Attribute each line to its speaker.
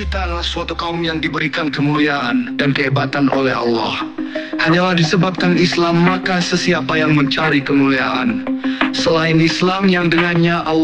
Speaker 1: kita adalah suatu kaum yang diberikan kemuliaan dan kehebatan oleh Allah. Hanyalah disebabkan Islam, maka sesiapa yang mencari kemuliaan selain Islam yang dengannya Allah